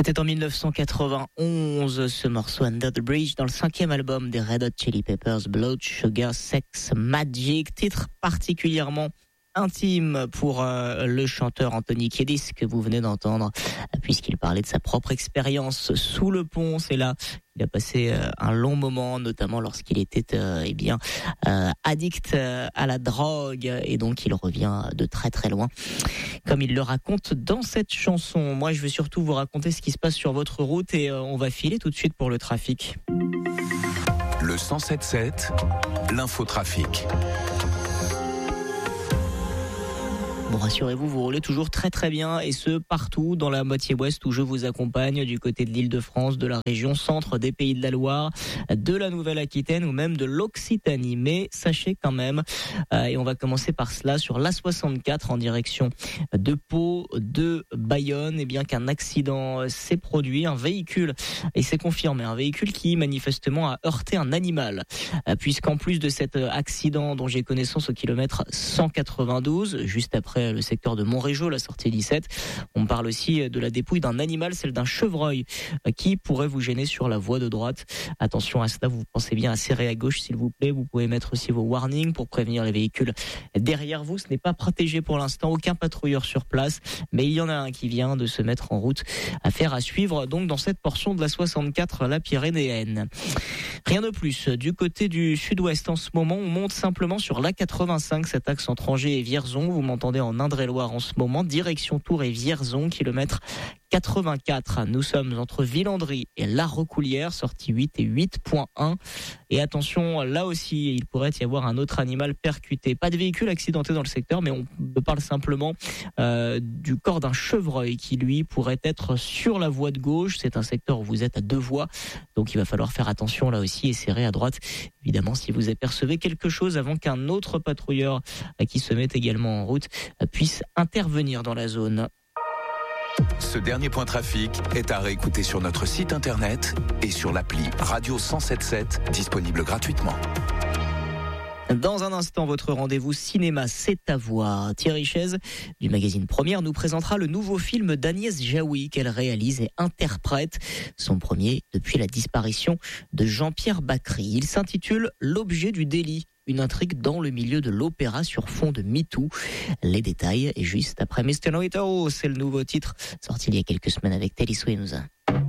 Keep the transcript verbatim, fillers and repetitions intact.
C'était en dix-neuf cent quatre-vingt-onze, ce morceau Under the Bridge, dans le cinquième album des Red Hot Chili Peppers, Blood Sugar Sex Magik, titre particulièrement intime pour euh, le chanteur Anthony Kiedis que vous venez d'entendre, puisqu'il parlait de sa propre expérience sous le pont. C'est là qu'il a passé euh, un long moment, notamment lorsqu'il était euh, eh bien euh, addict euh, à la drogue, et donc il revient de très très loin, comme il le raconte dans cette chanson. Moi, je vais surtout vous raconter ce qui se passe sur votre route, et euh, on va filer tout de suite pour le trafic. Le cent sept sept, l'infotrafic. Bon, rassurez-vous, vous roulez toujours très très bien, et ce partout dans la moitié ouest où je vous accompagne, du côté de l'Île-de-France, de la région centre des Pays de la Loire, de la Nouvelle-Aquitaine ou même de l'Occitanie. Mais sachez quand même, euh, et on va commencer par cela, sur l'A soixante-quatre en direction de Pau, de Bayonne, et bien qu'un accident s'est produit, un véhicule, et c'est confirmé, un véhicule qui manifestement a heurté un animal, euh, puisqu'en plus de cet accident dont j'ai connaissance au kilomètre cent quatre-vingt-douze, juste après le secteur de Montrégeau, la sortie dix-sept. On parle aussi de la dépouille d'un animal, celle d'un chevreuil, qui pourrait vous gêner sur la voie de droite. Attention à cela, vous pensez bien à serrer à gauche s'il vous plaît. Vous pouvez mettre aussi vos warnings pour prévenir les véhicules derrière vous. Ce n'est pas protégé pour l'instant, aucun patrouilleur sur place, mais il y en a un qui vient de se mettre en route. Affaire à suivre donc dans cette portion de la soixante-quatre, la Pyrénéenne. Rien de plus. Du côté du sud-ouest en ce moment, on monte simplement sur l'A quatre-vingt-cinq, cet axe entre Angers et Vierzon. Vous m'entendez en Indre-et-Loire en ce moment, direction Tours et Vierzon, kilomètre quatre-vingt-quatre. Nous sommes entre Villandry et La Recoulière, sortie huit et huit point un. Et attention, là aussi, il pourrait y avoir un autre animal percuté. Pas de véhicule accidenté dans le secteur, mais on parle simplement euh, du corps d'un chevreuil qui, lui, pourrait être sur la voie de gauche. C'est un secteur où vous êtes à deux voies, donc il va falloir faire attention là aussi et serrer à droite. Évidemment, si vous apercevez quelque chose avant qu'un autre patrouilleur qui se met également en route puisse intervenir dans la zone. Ce dernier point trafic est à réécouter sur notre site internet et sur l'appli Radio cent soixante-sept, disponible gratuitement. Dans un instant, votre rendez-vous cinéma, c'est à voir. Thierry Chaise, du magazine Première, nous présentera le nouveau film d'Agnès Jaoui qu'elle réalise et interprète, son premier depuis la disparition de Jean-Pierre Bacry. Il s'intitule L'objet du délit. Une intrigue dans le milieu de l'opéra sur fond de MeToo. Les détails, et juste après mister Noito, c'est le nouveau titre sorti il y a quelques semaines avec Telly Swims.